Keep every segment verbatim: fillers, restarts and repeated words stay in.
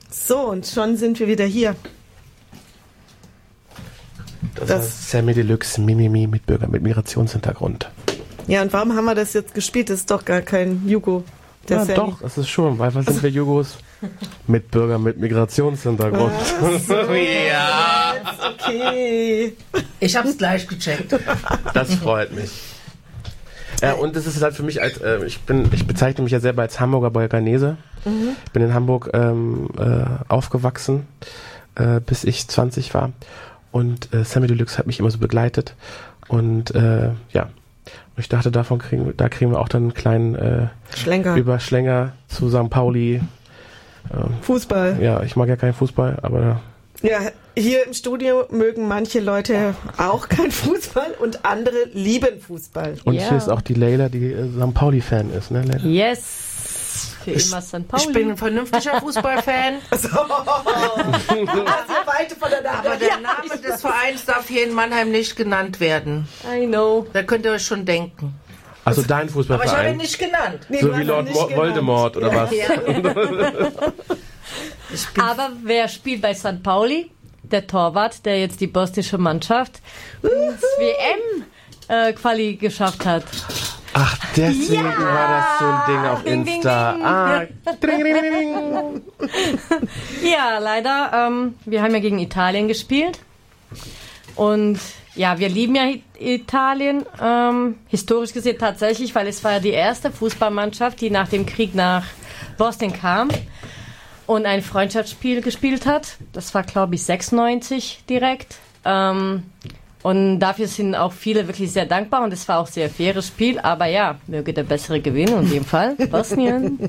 So, und schon sind wir wieder hier. Das, das ist Samy Deluxe Mimimi mit Bürger mit Migrationshintergrund. Ja, und warum haben wir das jetzt gespielt? Das ist doch gar kein Jugo. Ja, Sammy. Doch, das ist schon, weil was sind wir Jugos? Mit Bürger mit Migrationshintergrund. So, ja. Okay. Ich hab's gleich gecheckt. Das freut mich. Ja, und das ist halt für mich als, äh, ich bin, ich bezeichne mich ja selber als Hamburger Balkanese. Mhm. Ich bin in Hamburg ähm, äh, aufgewachsen, äh, bis ich zwanzig war. Und äh, Samy Deluxe hat mich immer so begleitet. Und äh, ja, ich dachte, davon kriegen, da kriegen wir auch dann einen kleinen äh, Schlenker. Überschlänger zu Sankt Pauli. Ähm, Fußball. Ja, ich mag ja keinen Fußball, aber... Ja, hier im Studio mögen manche Leute auch keinen Fußball und andere lieben Fußball. Und ja. hier ist auch die Leila, die äh, Sankt Pauli-Fan ist, ne, Leila? Yes! Für immer Sankt Pauli. Ich bin ein vernünftiger Fußballfan. So. Also weiter voneinander. Aber der Name des Vereins darf hier in Mannheim nicht genannt werden. I know. Da könnt ihr euch schon denken. Also dein Fußballverein. Aber ich habe ihn nicht genannt. Nee, so wie Lord Mo- Voldemort oder ja. was? Ja. Aber wer spielt bei Sankt Pauli? Der Torwart, der jetzt die bosnische Mannschaft ins W M-Quali äh, geschafft hat. Ach, deswegen Ja! war das so ein Ding auf Ding, ding, Insta. ding. Ah, ding, ding, ding, ding. Ja, leider. Ähm, wir haben ja gegen Italien gespielt. Und ja, wir lieben ja Italien. Ähm, historisch gesehen tatsächlich, weil es war ja die erste Fußballmannschaft, die nach dem Krieg nach Bosnien kam und ein Freundschaftsspiel gespielt hat. Das war, glaube ich, sechsundneunzig direkt. Ähm, und dafür sind auch viele wirklich sehr dankbar und es war auch ein sehr faires Spiel. Aber ja, möge der Bessere gewinnen und in dem Fall Bosnien.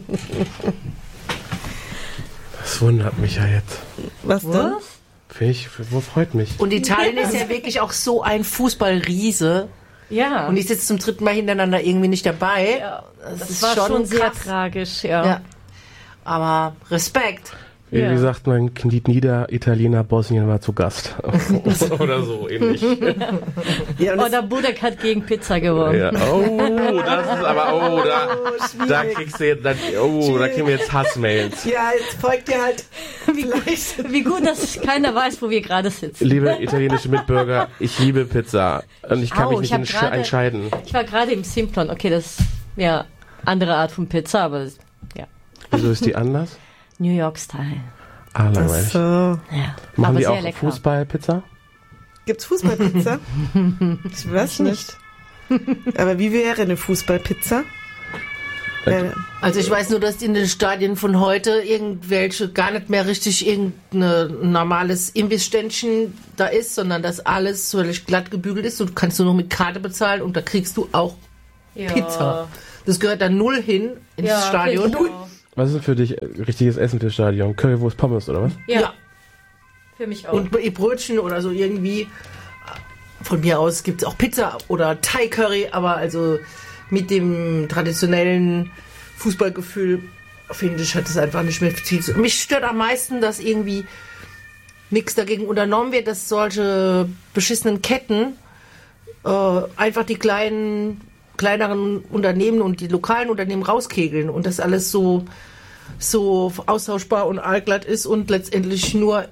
Das wundert mich ja jetzt. Was denn? Ich, wo freut mich? Und Italien ist ja wirklich auch so ein Fußballriese. Ja. Und ich sitze zum dritten Mal hintereinander irgendwie nicht dabei. Ja, das, das das ist war schon, schon sehr krass. tragisch, ja. Ja. Aber Respekt. Wie Ja. gesagt, mein Kniet nieder, Italiener, Bosnien war zu Gast. Oder so, ähnlich. Ja, und Oder Budek hat gegen Pizza gewonnen. Ja. Oh, das ist aber, oh, da, Oh, da schwierig. kriegst du jetzt, da, oh, da kriegen wir jetzt Hassmails. Ja, jetzt folgt dir halt Wie gut, wie gut, dass keiner weiß, wo wir gerade sitzen. Liebe italienische Mitbürger, ich liebe Pizza. Und ich kann Au, mich ich nicht hab entsch- gerade- entscheiden. Ich war gerade im Simplon. Okay, das ist ja andere Art von Pizza, aber das, ja. Wieso ist die anders? New York-Style. Ah, langweilig. so. Ja. Machen aber die sehr auch lecker. Fußballpizza? Gibt's Fußballpizza? Ich weiß nicht. Aber wie wäre eine Fußballpizza? Äh, Also ich weiß nur, dass in den Stadien von heute irgendwelche gar nicht mehr richtig irgendein normales Imbissständchen da ist, sondern dass alles völlig glatt gebügelt ist und du kannst nur noch mit Karte bezahlen und da kriegst du auch Ja. Pizza. Das gehört dann null hin ins Ja, Stadion. genau. Was ist denn für dich richtiges Essen fürs Stadion? Currywurst, Pommes oder was? Ja, Ja. für mich auch. Und Brötchen oder so irgendwie. Von mir aus gibt es auch Pizza oder Thai Curry, aber also mit dem traditionellen Fußballgefühl, finde ich, hat es einfach nicht mehr viel zu. Mich stört am meisten, dass irgendwie nichts dagegen unternommen wird, dass solche beschissenen Ketten äh, einfach die kleinen, kleineren Unternehmen und die lokalen Unternehmen rauskegeln und das alles so, so austauschbar und allglatt ist und letztendlich nur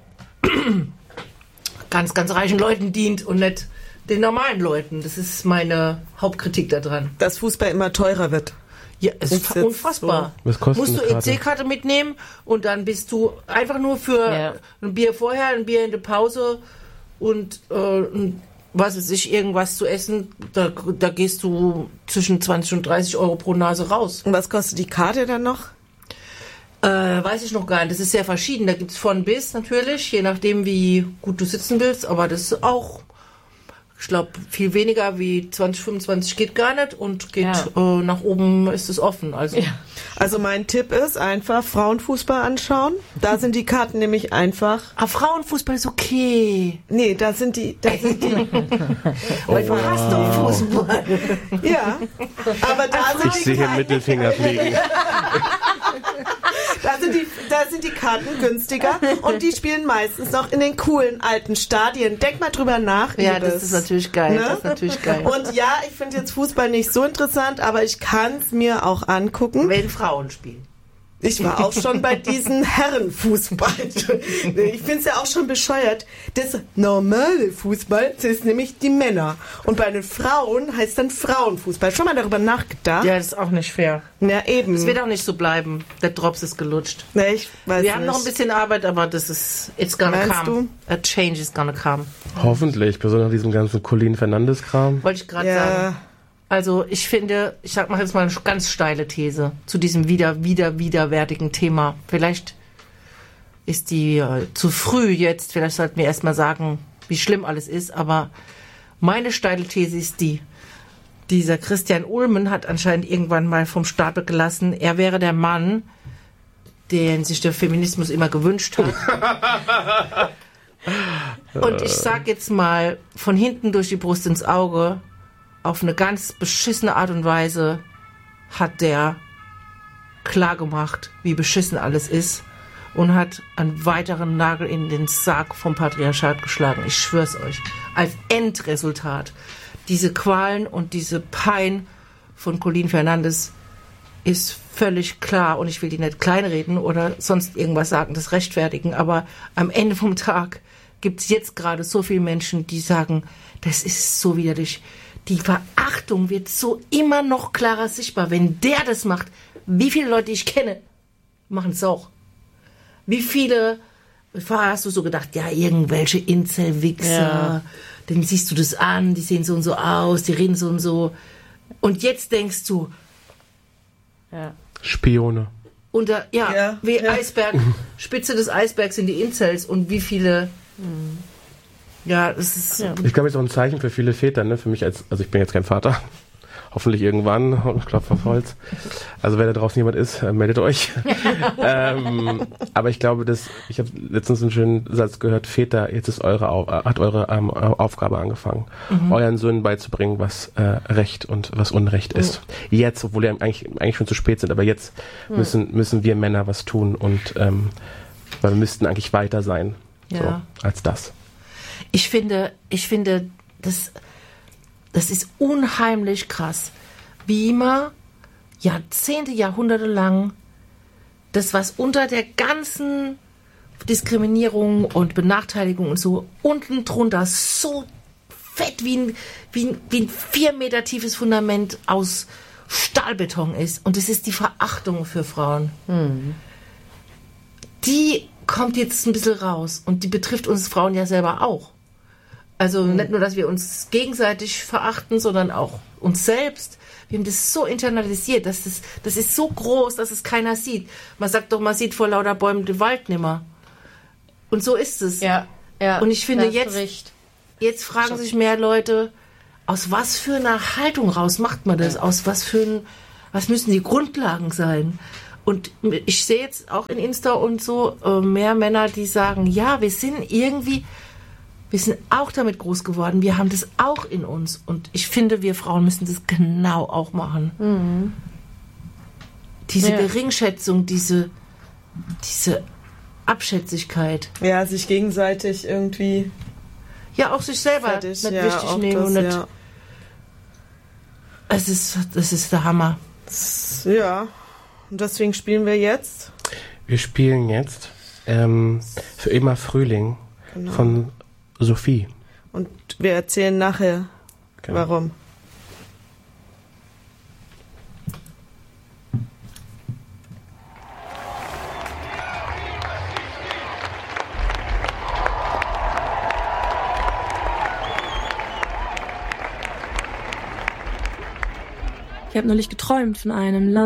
ganz, ganz reichen Leuten dient und nicht den normalen Leuten. Das ist meine Hauptkritik daran. dass Fußball immer teurer wird. Ja, es Ist ist jetzt unfassbar. so. Was kostet Musst du eine Karte? E C-Karte mitnehmen und dann bist du einfach nur für Ja. ein Bier vorher, ein Bier in der Pause und äh, ein, was weiß ich, irgendwas zu essen. Da, da gehst du zwischen zwanzig und dreißig Euro pro Nase raus. Und was kostet die Karte dann noch? Äh, weiß ich noch gar nicht. Das ist sehr verschieden. Da gibt es von bis natürlich, je nachdem, wie gut du sitzen willst. Aber das ist auch, ich glaube, viel weniger wie zwanzig, fünfundzwanzig geht gar nicht. Und geht Ja. äh, nach oben ist es offen. Also Ja. Also mein Tipp ist einfach Frauenfußball anschauen. Da sind die Karten nämlich einfach. ah, Frauenfußball ist okay. Nee, da sind die. Da sind die Weil du hast doch Fußball. ja. Aber da sind Ich die sehe hier Karten, Mittelfinger fliegen. da sind die, da sind die Karten günstiger und die spielen meistens noch in den coolen alten Stadien. Denk mal drüber nach. Ja, Liebes. das ist natürlich geil. Ne? Das ist natürlich geil. Und ja, ich finde jetzt Fußball nicht so interessant, aber ich kann es mir auch angucken. wenn Frauen spielen. Ich war auch schon bei diesen Herrenfußball. Ich finde es ja auch schon bescheuert. Das normale Fußball, das ist nämlich die Männer. Und bei den Frauen heißt dann Frauenfußball. Schon mal darüber nachgedacht? Ja, das ist auch nicht fair. Ja, eben. Es wird auch nicht so bleiben. Der Drops ist gelutscht. Nee, ich weiß Wir nicht. haben noch ein bisschen Arbeit, aber das ist, it's gonna Meinst come. A change is gonna come. Hoffentlich, besonders nach diesem ganzen Colin Fernandes-Kram. Wollte ich gerade Ja. sagen. Also ich finde, ich sag mal jetzt mal eine ganz steile These zu diesem wieder, wieder, widerwärtigen Thema. Vielleicht ist die äh, zu früh jetzt, vielleicht sollten wir erstmal sagen, wie schlimm alles ist, aber meine steile These ist die, dieser Christian Ulmen hat anscheinend irgendwann mal vom Stapel gelassen, er wäre der Mann, den sich der Feminismus immer gewünscht hat. Und ich sag jetzt mal, von hinten durch die Brust ins Auge, auf eine ganz beschissene Art und Weise hat der klargemacht, wie beschissen alles ist und hat einen weiteren Nagel in den Sarg vom Patriarchat geschlagen. Ich schwör's euch. Als Endresultat. Diese Qualen und diese Pein von Colin Fernandes ist völlig klar und ich will die nicht kleinreden oder sonst irgendwas sagen, das rechtfertigen, aber am Ende vom Tag gibt's jetzt gerade so viele Menschen, die sagen, das ist so widerlich. Die Verachtung wird so immer noch klarer sichtbar. Wenn der das macht, wie viele Leute ich kenne, machen es auch. Wie viele, vorher hast du so gedacht, ja, irgendwelche Incel-Wichser, Ja. denen siehst du das an, die sehen so und so aus, die reden so und so. Und jetzt denkst du, Ja. Spione. unter, ja, Ja, wie ja. Eisberg, Spitze des Eisbergs sind die Incels und wie viele, ja, das ist, Ja. Ich glaube, es ist auch ein Zeichen für viele Väter, ne? Für mich als, also ich bin jetzt kein Vater. Hoffentlich irgendwann, und Klopf auf Holz. Also wenn da draußen jemand ist, äh, meldet euch. ähm, aber ich glaube, dass, ich habe letztens einen schönen Satz gehört, Väter, jetzt ist eure, Au- äh, hat eure ähm, Aufgabe angefangen, Mhm. euren Söhnen beizubringen, was äh, Recht und was Unrecht ist. Jetzt, obwohl wir eigentlich, eigentlich schon zu spät sind, aber jetzt müssen, müssen wir Männer was tun und ähm, weil wir müssten eigentlich weiter sein, Ja. so, als das. ich finde, ich finde, das, das ist unheimlich krass, wie immer Jahrzehnte, Jahrhunderte lang das, was unter der ganzen Diskriminierung und Benachteiligung und so unten drunter so fett wie ein, wie ein, wie ein vier Meter tiefes Fundament aus Stahlbeton ist. Und das ist die Verachtung für Frauen. Die kommt jetzt ein bisschen raus und die betrifft uns Frauen ja selber auch. Also nicht nur, dass wir uns gegenseitig verachten, sondern auch uns selbst. Wir haben das so internalisiert, dass das, das ist so groß, dass es keiner sieht. Man sagt doch, man sieht vor lauter Bäumen den Wald nimmer. Und so ist es. Ja, ja. Und ich finde, da hast du jetzt- recht. Jetzt fragen sich mehr Leute, aus was für einer Haltung raus macht man das? Aus was für ein, was müssen die Grundlagen sein? Und ich sehe jetzt auch in Insta und so äh, mehr Männer, die sagen, ja, wir sind irgendwie, wir sind auch damit groß geworden, wir haben das auch in uns. Und ich finde, wir Frauen müssen das genau auch machen. Diese Ja. Geringschätzung, diese, diese Abschätzigkeit. Ja, sich gegenseitig irgendwie Ja, auch sich selber fertig. nicht ja, wichtig auch nehmen. das, und nicht, ja. Es ist, das ist der Hammer. ja. Und deswegen spielen wir jetzt. Wir spielen jetzt ähm, für immer Frühling Genau. von Sophie. Und wir erzählen nachher, Genau. warum. Ich habe neulich geträumt von einem Land.